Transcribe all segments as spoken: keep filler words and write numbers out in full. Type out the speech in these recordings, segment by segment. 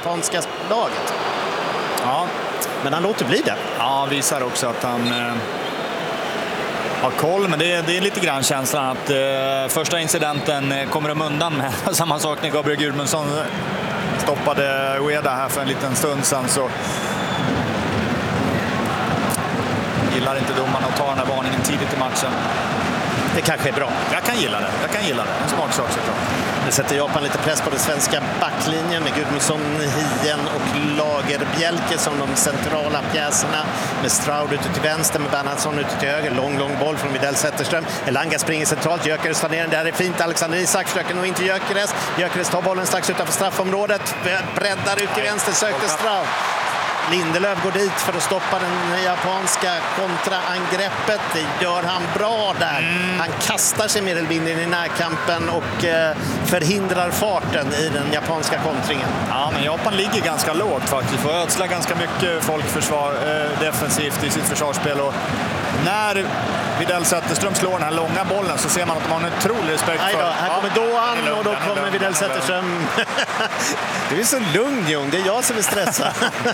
japanska laget. Ja. Men han låter bli det. Ja, visar också att han eh, har koll. Men det är, det är lite grann känslan att eh, första incidenten eh, kommer de undan med. Samma sak när Gabriel Gudmundsson stoppade Ueda här för en liten stund sedan, så gillar inte domaren att ta den här varningen tidigt i matchen. Det kanske är bra. Jag kan gilla det. Jag kan gilla det. En smart sak såklart. Det sätter Japan lite press på den svenska backlinjen med Gudmundsson, Hien och Lagerbjälke som de centrala pjäserna, med Stroud ute till vänster, med Bernhardsson ute till höger. Lång, lång boll från Widell Zetterström. Elanga springer centralt. Gyökeres tar ner den. Där är fint. Alexander Isak försöker nog inte Gyökeres. Gyökeres tar bollen strax utanför straffområdet. Breddar ut till vänster. Sökte Stroud. Lindelöf går dit för att stoppa den japanska kontraangreppet. Det gör han bra där. Mm. Han kastar sig mer eller mindre in i närkampen och eh, förhindrar farten i den japanska kontringen. Ja, men Japan ligger ganska lågt faktiskt. Får ödsla ganska mycket folkförsvar eh, defensivt i sitt försvarsspel. Och när Widell Zetterström slår den här långa bollen så ser man att de har en otrolig respekt för... Då, här kommer ja, Doan och då kommer Widell Zetterström. Du är så lugn, Jung. Det är jag som är stressad.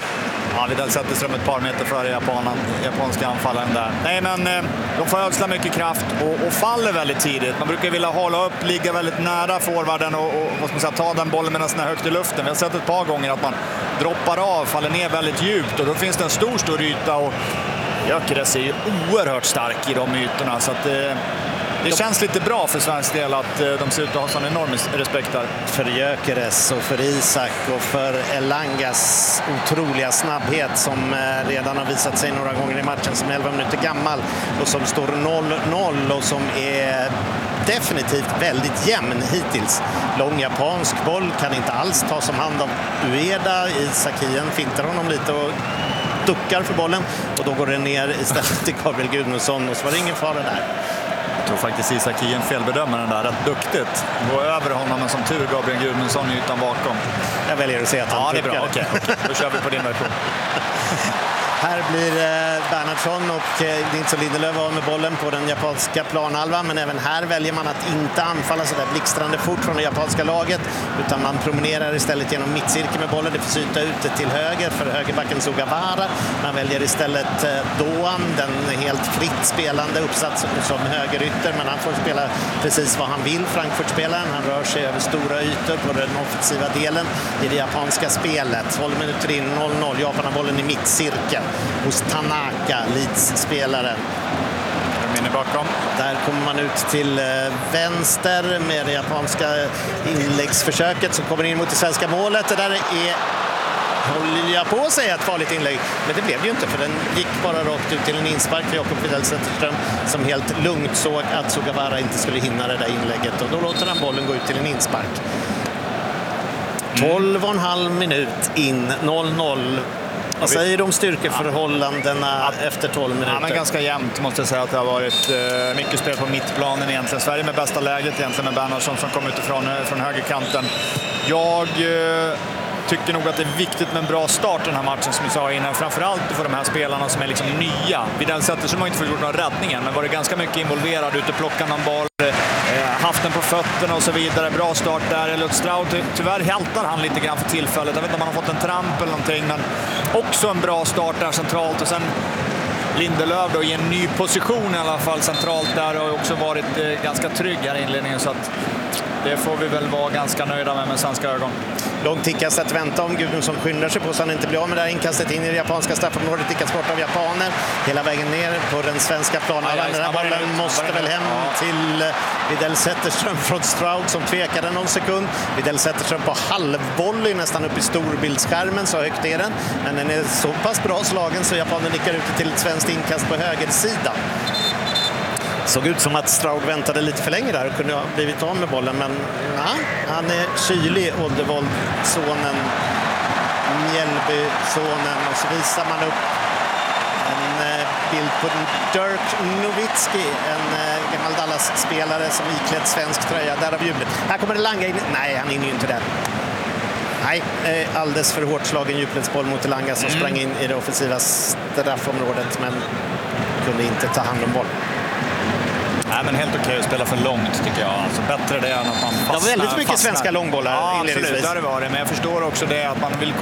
Ja, Widell Zetterström ett par meter före japanen, japanska anfallaren där. Nej, men eh, de får ödsla mycket kraft och, och faller väldigt tidigt. Man brukar vilja hålla upp, ligga väldigt nära forwarden och, och vad ska man säga, ta den bollen medan den är högt i luften. Vi har sett ett par gånger att man droppar av, faller ner väldigt djupt och då finns det en stor, stor yta och Gyökeres är ju oerhört stark i de ytorna, så att eh, det känns lite bra för svensk del att eh, de ser ut att ha sån enorm respekt där. För Gyökeres och för Isak och för Elangas otroliga snabbhet som eh, redan har visat sig några gånger i matchen, som elva minuter gammal och som står noll noll och som är definitivt väldigt jämn hittills. Lång japansk boll, kan inte alls ta som hand av Ueda. Isakien fintar honom lite och duckar för bollen och då går den ner istället till Gabriel Gudmundsson och så var det ingen fara där. Jag tror faktiskt Isakien felbedömer den där rätt duktigt. Gå över honom, men som tur Gabriel Gudmundsson i ytan bakom. Jag väljer att säga att han ja, det är bra. Okej, okay. Då kör vi på din version. Här blir eh, Bernhardsson och eh, Nilsson Lindelöf av med bollen på den japanska planhalvan, men även här väljer man att inte anfalla så där blixtrande fort från det japanska laget, utan man promenerar istället genom mittcirkeln med bollen. Det får syta ute till höger för högerbacken Sugawara. Man väljer istället eh, Doan, den helt fritt spelande, uppsatt som högerytter, men han får spela precis vad han vill, Frankfurt-spelaren. Han rör sig över stora ytor på den offensiva delen i det japanska spelet. tolv minuter in, noll noll. Japan har bollen i mittcirkeln hos Tanaka, Leeds-spelaren. Minne bakom. Där kommer man ut till vänster med det japanska inläggsförsöket som kommer in mot det svenska målet. Det där är, håller jag på att säga, ett farligt inlägg. Men det blev det ju inte, för den gick bara rakt ut till en inspark för Jakob Widell Zetterström som helt lugnt såg att Sugawara inte skulle hinna det där inlägget. Och då låter han bollen gå ut till en inspark. tolv och en halv minut in, noll noll. Vad säger du om styrkeförhållandena ja. efter tolv minuter? Ja, men ganska jämnt måste jag säga att det har varit eh, mycket spel på mittplanen egentligen. Sverige med bästa läget egentligen med Bernhardsson som kom utifrån från högerkanten. Jag eh, tycker nog att det är viktigt med en bra start den här matchen som vi sa innan. Framförallt för de här spelarna som är liksom nya. Widell Zetterström har inte fått gjort några räddningar, men var det ganska mycket involverad ute, plocka någon boll, eh, haft den på fötterna och så vidare. Bra start där. Elliot Stroud, ty tyvärr hältar han lite grann för tillfället. Jag vet inte om han har fått en tramp eller någonting, men också en bra start där centralt. Och sen Lindelöf då i en ny position i alla fall centralt där, har också varit eh, ganska trygg här i inledningen, så att det får vi väl vara ganska nöjda med med svenska ögon. Långt inkast att vänta om Gudmundsson skyndar sig på så han inte blir av med det här inkastet in i det japanska straffområdet. Tickas bort av japaner hela vägen ner på den svenska planen. Ja, den här bollen måste väl hem ja. till Widell Zetterström från Stroud som tvekade någon sekund. Widell Zetterström på halvvolley nästan upp i storbildsskärmen, så högt är den. Men den är så pass bra slagen så japanen nickar ut till ett svenskt inkast på högersidan. Såg ut som att Stroud väntade lite för länge där och kunde ha blivit av med bollen, men ja, han är kylig, Oddevold, sonen, Mjällby-sonen, och så visar man upp en eh, bild på Dirk Nowitzki, en eh, gammal Dallas-spelare som iklädd svensk tröja, där av jublet. Här kommer det Elanga in, nej han är ju inte där. Nej, eh, alldeles för hårt slagen djupledsboll mot Elanga som mm. sprang in i det offensiva straffområdet, men kunde inte ta hand om boll. Nej, men helt okej att spela för långt tycker jag. Alltså bättre det än att man fastnar. Det var väldigt mycket fastnar. svenska långbollar ja, inledningsvis. Absolut, där var det. Men jag förstår också det att man vill